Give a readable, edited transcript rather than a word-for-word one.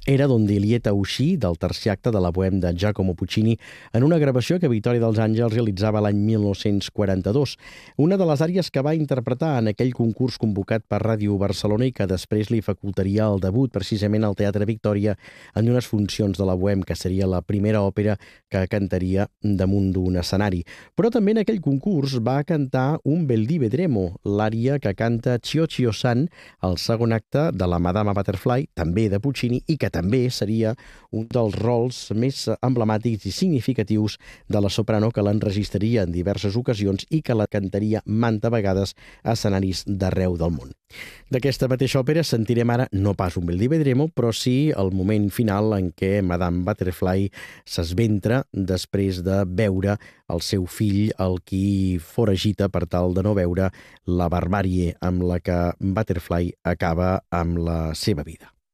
Era Don Dilieta Uscì, del tercer acte de la Bohème de Giacomo Puccini, en una gravació que Victòria dels Àngels realitzava l'any 1942. Una de les àries que va interpretar en aquell concurs convocat per Ràdio Barcelona i que després li facultaria el debut precisament al Teatre Victòria en unes funcions de la Bohème, que seria la primera òpera que cantaria damunt d'un escenari. Però també en aquell concurs va cantar un Bel di vedremo, l'ària que canta Chio Chio San, el segon acte de la Madama Butterfly, també de Puccini, i que també seria un dels rols més emblemàtics i significatius de la soprano, que l'enregistraria en diverses ocasions i que la cantaria manta vegades a escenaris d'arreu del món. D'aquesta mateixa òpera sentirem ara no pas un Bel di vedremo, però sí el moment final en què Madame Butterfly s'esventra després de veure el seu fill, el qui foragita per tal de no veure la barbàrie amb la que Butterfly acaba amb la seva vida.